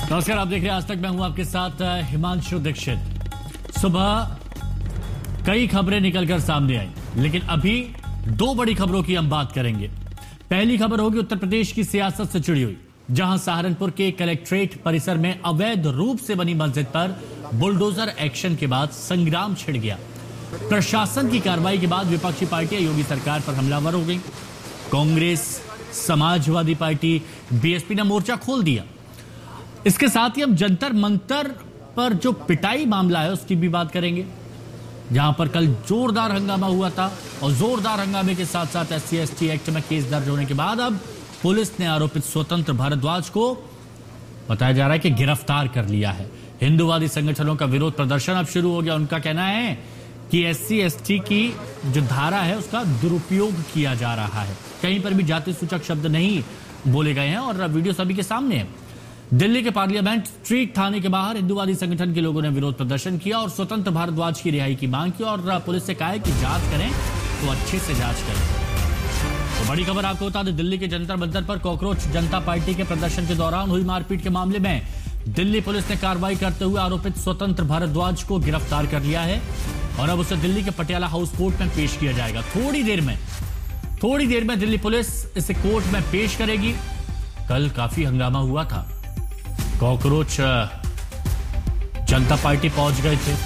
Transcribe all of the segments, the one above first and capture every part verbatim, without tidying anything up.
नमस्कार, आप देख रहे हैं आज तक। मैं हूं आपके साथ हिमांशु दीक्षित। सुबह कई खबरें निकलकर सामने आई, लेकिन अभी दो बड़ी खबरों की हम बात करेंगे। पहली खबर होगी उत्तर प्रदेश की सियासत से जुड़ी हुई, जहां सहारनपुर के कलेक्ट्रेट परिसर में अवैध रूप से बनी मस्जिद पर बुलडोजर एक्शन के बाद संग्राम छिड़ गया। प्रशासन की कार्रवाई के बाद विपक्षी पार्टियां योगी सरकार पर हमलावर हो गई। कांग्रेस, समाजवादी पार्टी, बीएसपी ने मोर्चा खोल दिया। इसके साथ ही हम जंतर मंतर पर जो पिटाई मामला है उसकी भी बात करेंगे, जहां पर कल जोरदार हंगामा हुआ था और जोरदार हंगामे के साथ साथ एससी एसटी एक्ट में केस दर्ज होने के बाद अब पुलिस ने आरोपित स्वतंत्र भारद्वाज को बताया जा रहा है कि गिरफ्तार कर लिया है। हिंदूवादी संगठनों का विरोध प्रदर्शन अब शुरू हो गया। उनका कहना है कि एससी एसटी की जो धारा है उसका दुरुपयोग किया जा रहा है। कहीं पर भी जाति सूचक शब्द नहीं बोले गए हैं और वीडियो सभी के सामने है। दिल्ली के पार्लियामेंट स्ट्रीट थाने के बाहर हिंदूवादी संगठन के लोगों ने विरोध प्रदर्शन किया और स्वतंत्र भारद्वाज की रिहाई की मांग की और पुलिस से कहा है कि जांच करें तो अच्छे से जांच करें। तो बड़ी खबर आपको बता दें, दिल्ली के जंतर मंतर पर कॉकरोच जनता पार्टी के प्रदर्शन के दौरान हुई मारपीट के मामले में दिल्ली पुलिस ने कार्रवाई करते हुए आरोपित स्वतंत्र भारद्वाज को गिरफ्तार कर लिया है और अब उसे दिल्ली के पटियाला हाउस कोर्ट में पेश किया जाएगा। थोड़ी देर में थोड़ी देर में दिल्ली पुलिस इसे कोर्ट में पेश करेगी। कल काफी हंगामा हुआ था, कॉकरोच जनता पार्टी पहुंच गए थे।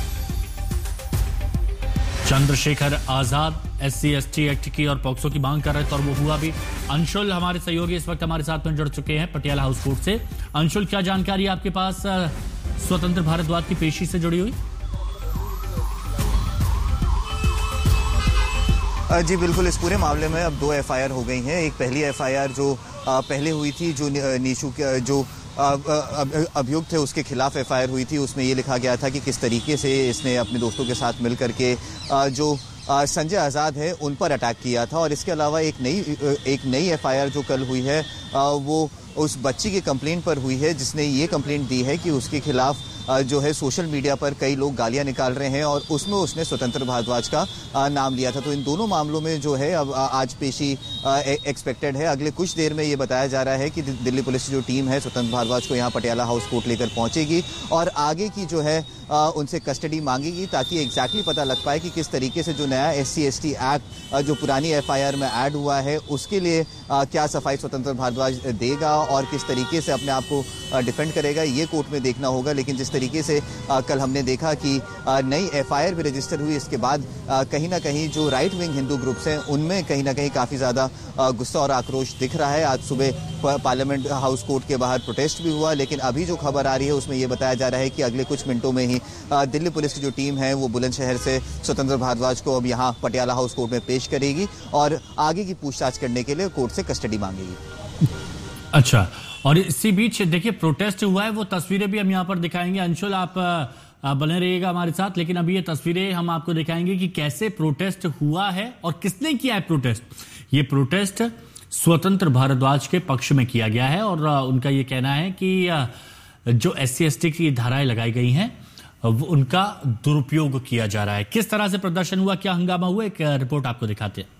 Chandrashekhar Azad SC ST act की और पॉक्सो की मांग कर रहे थे और वो हुआ भी। अंशुल हमारे सहयोगी इस वक्त हमारे साथ में जुड़ चुके हैं पटियाला हाउस कोर्ट से। अंशुल, क्या जानकारी आपके पास स्वतंत्र भारद्वाज की पेशी से जुड़ी हुई? जी बिल्कुल, इस पूरे मामले में अब दो एफआईआर हो गई हैं। एक पहली एफआईआर जो पहले हुई थी, जो नीशू जो अभियुक्त थे उसके खिलाफ एफआईआर हुई थी, उसमें ये लिखा गया था कि किस तरीके से इसने अपने दोस्तों के साथ मिलकर के जो संजय आज़ाद है उन पर अटैक किया था। और इसके अलावा एक नई एक नई एफआईआर जो कल हुई है वो उस बच्ची की कंप्लेंट पर हुई है, जिसने ये कंप्लेंट दी है कि उसके खिलाफ जो है सोशल मीडिया पर कई लोग गालियां निकाल रहे हैं और उसमें उसने स्वतंत्र भारद्वाज का नाम लिया था। तो इन दोनों मामलों में जो है अब आज पेशी एक्सपेक्टेड है। अगले कुछ देर में ये बताया जा रहा है कि दिल्ली पुलिस की जो टीम है स्वतंत्र भारद्वाज को यहाँ पटियाला हाउस कोर्ट लेकर पहुंचेगी और आगे की जो है उनसे कस्टडी मांगेगी, ताकि एग्जैक्टली पता लग पाए कि किस तरीके से जो नया S C S T act जो पुरानी एफआईआर में ऐड हुआ है उसके लिए क्या सफाई स्वतंत्र भारद्वाज देगा और किस तरीके से अपने आप को डिफेंड करेगा, ये कोर्ट में देखना होगा। लेकिन जिस तरीके से आ, कल हमने देखा कि नई एफआईआर भी रजिस्टर हुई, इसके बाद आ, कहीं ना कहीं जो राइट विंग हिंदू ग्रुप्स हैं उनमें कहीं ना कहीं काफ़ी ज़्यादा गुस्सा और आक्रोश दिख रहा है। आज सुबह पार्लियामेंट हाउस कोर्ट के बाहर प्रोटेस्ट भी हुआ, लेकिन अभी जो खबर आ रही है उसमें यह बताया जा रहा है कि अगले कुछ मिनटों में ही आ, दिल्ली पुलिस की जो टीम है वो बुलंदशहर से स्वतंत्र भारद्वाज को अब यहाँ पटियाला हाउस कोर्ट में पेश करेगी और आगे की पूछताछ करने के लिए कोर्ट से कस्टडी मांगेगी। अच्छा, और इसी बीच देखिए प्रोटेस्ट हुआ है, वो तस्वीरें भी हम यहाँ पर दिखाएंगे। अंशुल, आप, आप बने रहिएगा हमारे साथ, लेकिन अभी ये तस्वीरें हम आपको दिखाएंगे कि कैसे प्रोटेस्ट हुआ है और किसने किया है प्रोटेस्ट। ये प्रोटेस्ट स्वतंत्र भारद्वाज के पक्ष में किया गया है और उनका ये कहना है कि जो एस सी एस टी की धाराएं लगाई गई हैं उनका दुरुपयोग किया जा रहा है। किस तरह से प्रदर्शन हुआ, क्या हंगामा हुआ, एक रिपोर्ट आपको दिखाते हैं।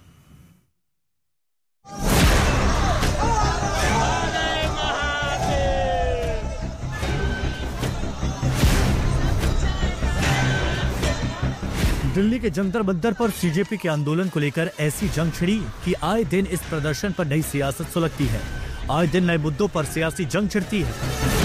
दिल्ली के जंतर मंतर पर सीजेपी के आंदोलन को लेकर ऐसी जंग छिड़ी कि आए दिन इस प्रदर्शन पर नई सियासत सुलगती है। आए दिन नए मुद्दों पर सियासी जंग छिड़ती है।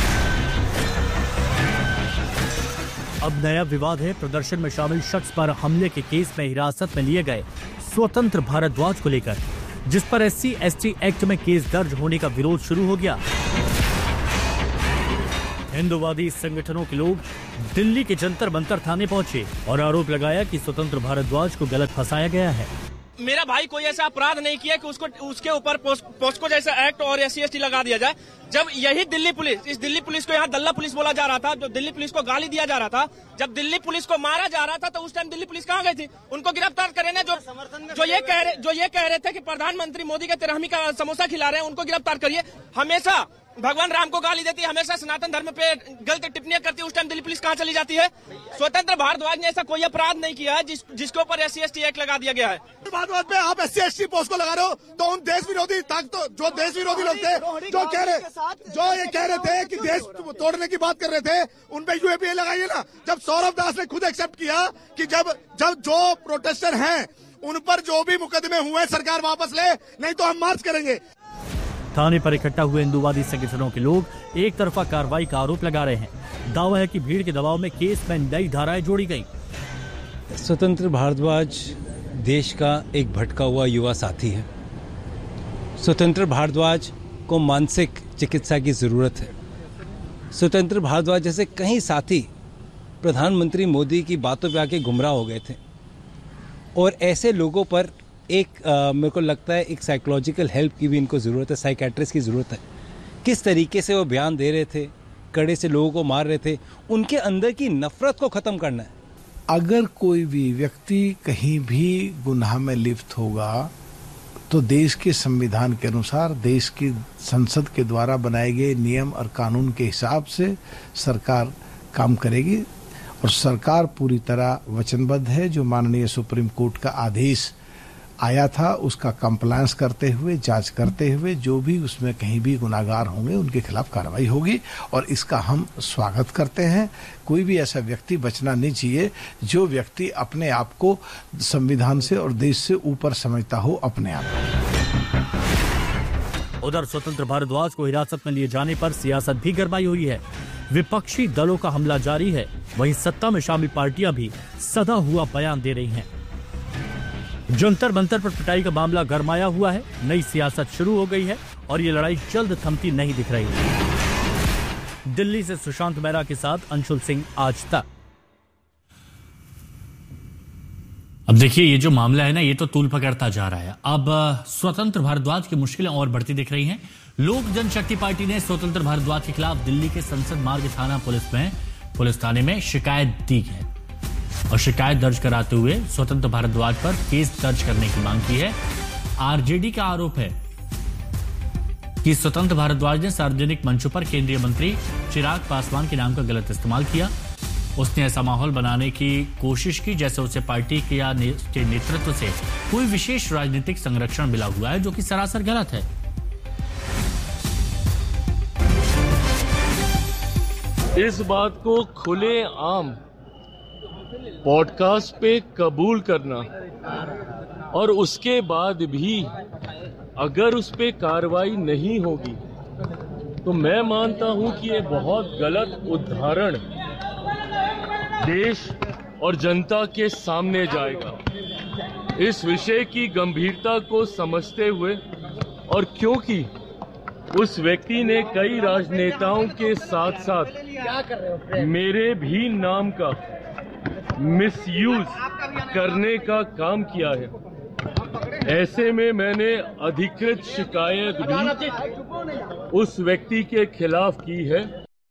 अब नया विवाद है प्रदर्शन में शामिल शख्स पर हमले के केस में हिरासत में लिए गए स्वतंत्र भारद्वाज को लेकर, जिस पर एससी एसटी एक्ट में केस दर्ज होने का विरोध शुरू हो गया। हिंदूवादी संगठनों के लोग दिल्ली के जंतर मंतर थाने पहुंचे और आरोप लगाया कि स्वतंत्र भारद्वाज को गलत फंसाया गया है। मेरा भाई कोई ऐसा अपराध नहीं किया कि उसको उसके ऊपर पोस्को जैसा एक्ट और एस सी एस टी लगा दिया जाए। जब यही दिल्ली पुलिस, इस दिल्ली पुलिस को यहाँ दल्ला पुलिस बोला जा रहा था, जो दिल्ली पुलिस को गाली दिया जा रहा था, जब दिल्ली पुलिस को मारा जा रहा था तो उस टाइम दिल्ली पुलिस कहाँ गई थी? उनको गिरफ्तार करें ना। जो जो ये कह रहे जो ये कह रहे थे कि प्रधानमंत्री मोदी के तिरहमी का समोसा खिला रहे हैं, उनको गिरफ्तार करिए। हमेशा भगवान राम को गाली देती है, हमेशा सनातन धर्म पे गलत टिप्पणियां करती है, उस टाइम दिल्ली पुलिस कहाँ चली जाती है? स्वतंत्र भारद्वाज ने ऐसा कोई अपराध नहीं किया है जिस, जिसके ऊपर S C S T act लगा दिया गया है। भारद्वाज पे आप S C S T post को लगा रहे हो, तो उन देश विरोधी ताकतों, जो देश विरोधी लोग थे, जो कह रहे जो ये कह रहे थे कि देश तोड़ने की बात कर रहे थे, उन पे यू ए पी ए लगाइए ना। जब सौरभ दास ने खुद एक्सेप्ट किया कि जब जब जो प्रोटेस्टर हैं उन पर जो भी मुकदमे हुए सरकार वापस ले, नहीं तो हम मार्च करेंगे। थाने पर इकट्ठा हुए हिंदूवादी संगठनों के लोग एक तरफा कार्रवाई का आरोप लगा रहे हैं। दावा है कि भीड़ के दबाव में केस में नई धाराएं जोड़ी गई। स्वतंत्र भारद्वाज देश का एक भटका हुआ युवा साथी है। स्वतंत्र भारद्वाज को मानसिक चिकित्सा की जरूरत है। स्वतंत्र भारद्वाज जैसे कई साथी प्रधानमंत्री मोदी की बातों पे आके गुमराह हो गए थे, और ऐसे लोगों पर एक आ, मेरे को लगता है एक साइकोलॉजिकल हेल्प की भी इनको ज़रूरत है, साइकेट्रिस्ट की ज़रूरत है। किस तरीके से वो बयान दे रहे थे, कड़े से लोगों को मार रहे थे, उनके अंदर की नफरत को ख़त्म करना है। अगर कोई भी व्यक्ति कहीं भी गुनाह में लिप्त होगा तो देश के संविधान के अनुसार, देश की संसद के द्वारा बनाए गए नियम और कानून के हिसाब से सरकार काम करेगी, और सरकार पूरी तरह वचनबद्ध है। जो माननीय सुप्रीम कोर्ट का आदेश आया था उसका कंप्लायंस करते हुए, जांच करते हुए, जो भी उसमें कहीं भी गुनाहगार होंगे उनके खिलाफ कार्रवाई होगी, और इसका हम स्वागत करते हैं। कोई भी ऐसा व्यक्ति बचना नहीं चाहिए जो व्यक्ति अपने आप को संविधान से और देश से ऊपर समझता हो अपने आप। उधर स्वतंत्र भारद्वाज को हिरासत में लिए जाने पर सियासत भी गरमाई हुई है। विपक्षी दलों का हमला जारी है, वहीं सत्ता में शामिल पार्टियां भी सदा हुआ बयान दे रही हैं। जंतर मंतर पर पिटाई का मामला गरमाया हुआ है। नई सियासत शुरू हो गई है और ये लड़ाई जल्द थमती नहीं दिख रही है। दिल्ली से सुशांत मेहरा के साथ अंशुल सिंह, आज तक। अब देखिए, ये जो मामला है ना, ये तो तूल पकड़ता जा रहा है। अब स्वतंत्र भारद्वाज की मुश्किलें और बढ़ती दिख रही हैं। लोक जनशक्ति पार्टी ने स्वतंत्र भारद्वाज के खिलाफ दिल्ली के संसद मार्ग थाना पुलिस में पुलिस थाने में शिकायत दी है, और शिकायत दर्ज कराते हुए स्वतंत्र भारद्वाज पर केस दर्ज करने की मांग की है। आरजेडी का आरोप है कि स्वतंत्र भारद्वाज ने सार्वजनिक मंचों पर केंद्रीय मंत्री चिराग पासवान के नाम का गलत इस्तेमाल किया। उसने ऐसा माहौल बनाने की कोशिश की जैसे उसे पार्टी के या ने, के नेतृत्व से कोई विशेष राजनीतिक संरक्षण मिला हुआ है, जो कि सरासर गलत है। इस बात को खुले आम पॉडकास्ट पे कबूल करना और उसके बाद भी अगर उस पे कार्रवाई नहीं होगी तो मैं मानता हूं कि ये बहुत गलत उदाहरण देश और जनता के सामने जाएगा। इस विषय की गंभीरता को समझते हुए, और क्योंकि उस व्यक्ति ने कई राजनेताओं के साथ साथ मेरे भी नाम का मिसयूज करने का काम किया है, ऐसे में मैंने अधिकृत शिकायत भी उस व्यक्ति के खिलाफ की है।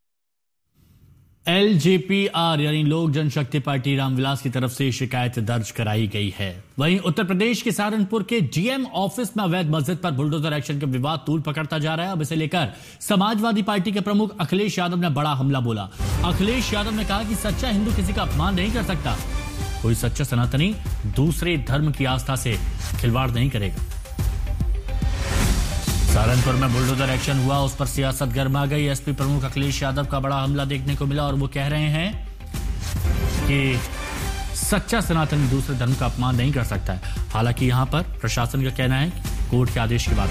एल जे पी आर यानी लोक जनशक्ति पार्टी रामविलास की तरफ से शिकायत दर्ज कराई गई है। वहीं उत्तर प्रदेश के सहारनपुर के डी एम ऑफिस में अवैध मस्जिद पर बुलडोजर एक्शन का विवाद तूल पकड़ता जा रहा है। अब इसे लेकर समाजवादी पार्टी के प्रमुख अखिलेश यादव ने बड़ा हमला बोला। अखिलेश यादव ने कहा कि सच्चा हिंदू किसी का अपमान नहीं कर सकता, कोई सच्चा सनातनी दूसरे धर्म की आस्था से खिलवाड़ नहीं करेगा। सहारनपुर में बुलडोजर एक्शन हुआ, उस पर सियासत गर्मा गई। एसपी प्रमुख अखिलेश यादव का बड़ा हमला देखने को मिला और वो कह रहे हैं कि सच्चा सनातनी दूसरे धर्म का अपमान नहीं कर सकता है। हालांकि यहां पर प्रशासन का कहना है कि कोर्ट के आदेश के बाद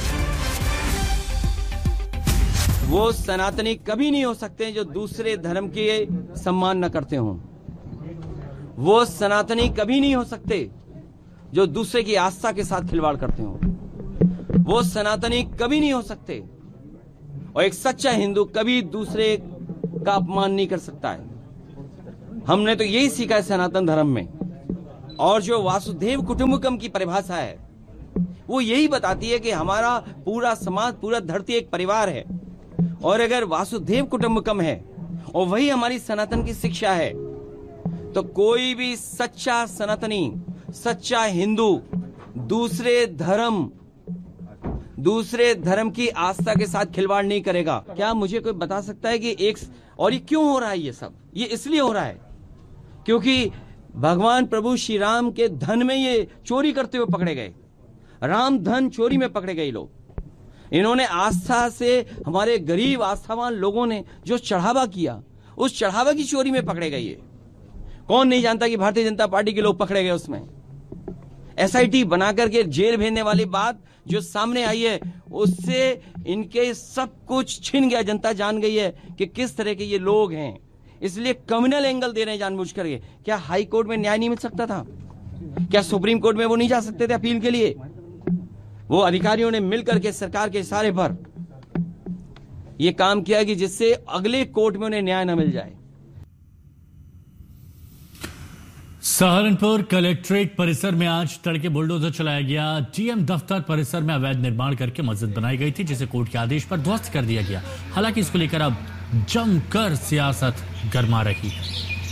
वो सनातनी कभी नहीं हो सकते जो दूसरे धर्म के सम्मान न करते हों। वो सनातनी कभी नहीं हो सकते जो दूसरे की आस्था के साथ खिलवाड़ करते हों। वो सनातनी कभी नहीं हो सकते, और एक सच्चा हिंदू कभी दूसरे का अपमान नहीं कर सकता है। हमने तो यही सीखा है सनातन धर्म में। और जो वासुदेव कुटुंबकम की परिभाषा है वो यही बताती है कि हमारा पूरा समाज, पूरा धरती एक परिवार है, और अगर वासुदेव कुटुंबकम है और वही हमारी सनातन की शिक्षा है, तो कोई भी सच्चा सनातनी, सच्चा हिंदू दूसरे धर्म दूसरे धर्म की आस्था के साथ खिलवाड़ नहीं करेगा। क्या मुझे कोई बता सकता है कि एक, और ये क्यों हो रहा है? ये सब ये इसलिए हो रहा है क्योंकि भगवान प्रभु श्री राम के धन में ये चोरी करते हुए पकड़े गए। राम धन चोरी में पकड़े गए लोग। इन्होंने आस्था से, हमारे गरीब आस्थावान लोगों ने जो चढ़ावा किया, उस चढ़ावा की चोरी में पकड़े गए। ये कौन नहीं जानता कि भारतीय जनता पार्टी के लोग पकड़े गए उसमें। एसआईटी बनाकर के जेल भेजने वाली बात जो सामने आई है, उससे इनके सब कुछ छिन गया। जनता जान गई है कि किस तरह के ये लोग हैं, इसलिए कम्युनल एंगल दे रहे हैं जानबूझ करके। क्या हाई कोर्ट में न्याय नहीं मिल सकता था? क्या सुप्रीम कोर्ट में वो नहीं जा सकते थे अपील के लिए? वो अधिकारियों ने मिलकर के सरकार के इशारे पर ये काम किया कि जिससे अगले कोर्ट में उन्हें न्याय न मिल जाए। सहारनपुर कलेक्ट्रेट परिसर में आज तड़के बुलडोजर चलाया गया। डीएम दफ्तर परिसर में अवैध निर्माण करके मस्जिद बनाई गई थी, जिसे कोर्ट के आदेश पर ध्वस्त कर दिया गया। हालांकि इसको लेकर अब जमकर सियासत गरमा रही है।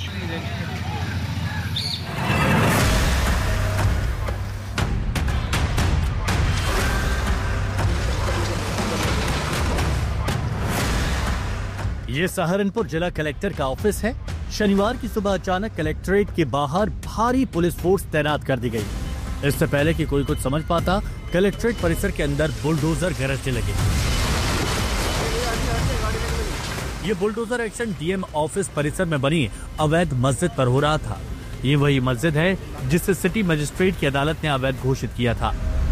ये सहारनपुर जिला कलेक्टर का ऑफिस है। शनिवार की सुबह अचानक कलेक्ट्रेट के बाहर भारी पुलिस फोर्स तैनात कर दी गई। इससे पहले कि कोई कुछ समझ पाता, कलेक्ट्रेट परिसर के अंदर बुलडोजर गरजने लगे। ये बुलडोजर एक्शन डीएम ऑफिस परिसर में बनी अवैध मस्जिद पर हो रहा था। ये वही मस्जिद है जिसे सिटी मजिस्ट्रेट की अदालत ने अवैध घोषित किया था।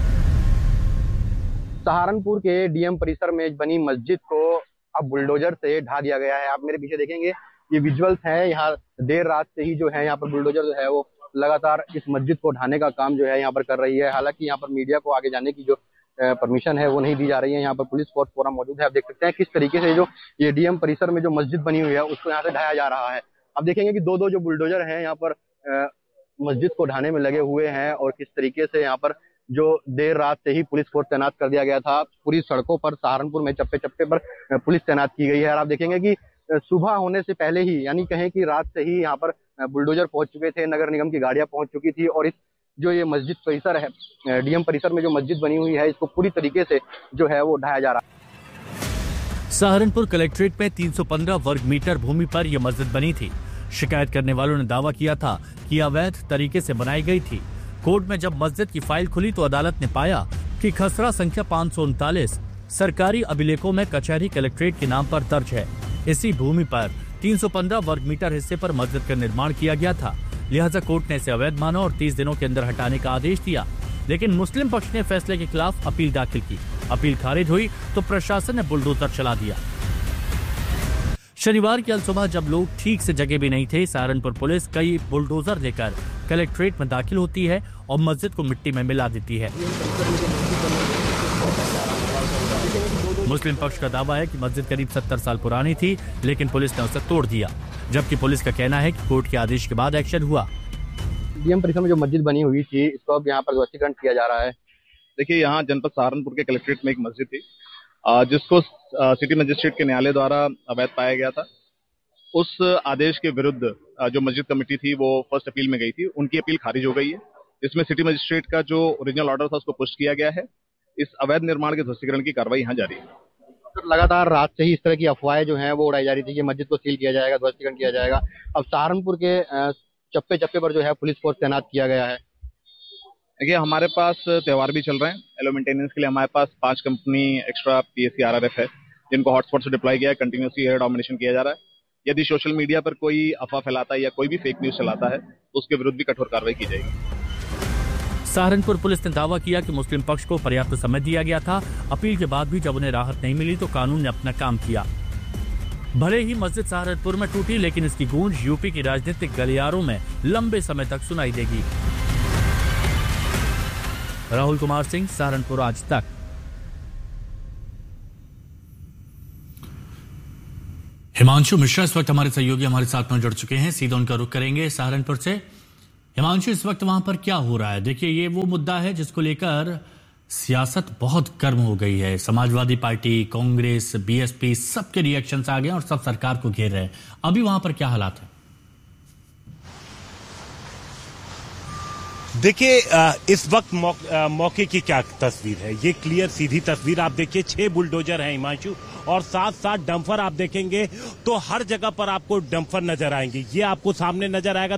सहारनपुर के डीएम परिसर में बनी मस्जिद को अब बुलडोजर से ढा दिया गया है। आप मेरे पीछे देखेंगे, ये विजुअल्स हैं। यहाँ देर रात से ही जो है यहाँ पर बुलडोजर जो है वो लगातार इस मस्जिद को ढाने का काम जो है यहाँ पर कर रही है। हालांकि यहाँ पर मीडिया को आगे जाने की जो परमिशन है वो नहीं दी जा रही है। यहाँ पर पुलिस फोर्स पूरा मौजूद है। आप देख सकते हैं किस तरीके से जो ये डीएम परिसर में जो मस्जिद बनी हुई है उसको यहाँ से ढाया जा रहा है। आप देखेंगे कि दो दो जो बुलडोजर हैं यहाँ पर मस्जिद को ढाने में लगे हुए हैं, और किस तरीके से यहाँ पर जो देर रात से ही पुलिस फोर्स तैनात कर दिया गया था। पूरी सड़कों पर सहारनपुर में चप्पे चप्पे पर पुलिस तैनात की गई है। और आप देखेंगे कि सुबह होने से पहले ही, यानी कहें कि रात से ही यहाँ पर बुलडोजर पहुंच चुके थे, नगर निगम की गाड़ियां पहुंच चुकी थी, और इस जो ये मस्जिद परिसर है, डीएम परिसर में जो मस्जिद बनी हुई है, इसको पूरी तरीके से जो है वो ढाया जा रहा है। सहारनपुर कलेक्ट्रेट में तीन सौ पंद्रह वर्ग मीटर भूमि पर यह मस्जिद बनी थी। शिकायत करने वालों ने दावा किया था कि अवैध तरीके से बनाई गई थी। कोर्ट में जब मस्जिद की फाइल खुली तो अदालत ने पाया कि खसरा संख्या पाँच सौ उनतालीस सरकारी अभिलेखों में कचहरी कलेक्ट्रेट के नाम पर दर्ज है। इसी भूमि पर तीन सौ पंद्रह वर्ग मीटर हिस्से पर मस्जिद का निर्माण किया गया था। लिहाजा कोर्ट ने इसे अवैध माना और तीस दिनों के अंदर हटाने का आदेश दिया। लेकिन मुस्लिम पक्ष ने फैसले के खिलाफ अपील दाखिल की। अपील खारिज हुई तो प्रशासन ने बुलडोजर चला दिया। शनिवार की सुबह जब लोग ठीक से जगह भी नहीं थे, सहारनपुर पुलिस कई बुलडोजर लेकर कलेक्ट्रेट में दाखिल होती है और मस्जिद को मिट्टी में मिला देती है। मुस्लिम पक्ष का दावा है कि मस्जिद करीब सत्तर साल पुरानी थी, लेकिन पुलिस ने उसे तोड़ दिया, जबकि पुलिस का कहना है कि कोर्ट के आदेश के बाद एक्शन हुआ। डीएम परिसर में जो मस्जिद बनी हुई थी, इसको अब यहाँ पर ध्वस्तीकरण किया जा रहा है। देखिए, यहाँ जनपद सहारनपुर के कलेक्ट्रेट में एक मस्जिद थी जिसको सिटी मजिस्ट्रेट के न्यायालय द्वारा अवैध पाया गया था। उस आदेश के विरुद्ध जो मस्जिद कमेटी थी वो फर्स्ट अपील में गई थी। उनकी अपील खारिज हो गई है। इसमें सिटी मजिस्ट्रेट का जो ओरिजिनल ऑर्डर था उसको पुष्ट किया गया है। इस अवैध निर्माण के ध्वस्तीकरण की कार्रवाई यहाँ जारी है। तो लगातार रात से ही इस तरह की अफवाहें जो हैं वो उड़ाई जा रही थी कि मस्जिद को सील किया जाएगा, ध्वस्तीकरण किया जाएगा। अब सहारनपुर के चप्पे चप्पे पर जो है पुलिस फोर्स तैनात किया गया है। देखिए, हमारे पास त्योहार भी चल रहे हैं। एलो मेंटेनेंस के लिए हमारे पास पांच कंपनी एक्स्ट्रा पीएससी आरआरएफ है, जिनको हॉटस्पॉट से डिप्लॉय किया है। कंटिन्यूसली एयर डोमिनेशन किया जा रहा है। यदि सोशल मीडिया पर कोई अफवाह फैलाता है या कोई भी फेक न्यूज चलाता है तो उसके विरुद्ध भी कठोर कार्रवाई की जाएगी। सहारनपुर पुलिस ने दावा किया कि मुस्लिम पक्ष को पर्याप्त समय दिया गया था। अपील के बाद भी जब उन्हें राहत नहीं मिली तो कानून ने अपना काम किया। भले ही मस्जिद सहारनपुर में टूटी, लेकिन इसकी गूंज यूपी की राजनीतिक गलियारों में लंबे समय तक सुनाई देगी। राहुल कुमार सिंह, सहारनपुर आज तक। हिमांशु मिश्रा इस वक्त हमारे सहयोगी हमारे साथ में जुड़ चुके हैं। सीधा उनका रुख करेंगे सहारनपुर से। हिमांशु, इस वक्त वहां पर क्या हो रहा है? देखिए, ये वो मुद्दा है जिसको लेकर सियासत बहुत गर्म हो गई है। समाजवादी पार्टी, कांग्रेस, बीएसपी सबके रिएक्शंस आ गए और सब सरकार को घेर रहे हैं। अभी वहां पर क्या हालात है? देखिए इस वक्त मौ, मौके की क्या तस्वीर है, ये क्लियर सीधी तस्वीर आप देखिए। छह बुलडोजर हैं हिमांशु, और साथ साथ डंपर आप देखेंगे तो हर जगह पर आपको डंपर नजर आएंगे। ये आपको सामने नजर आएगा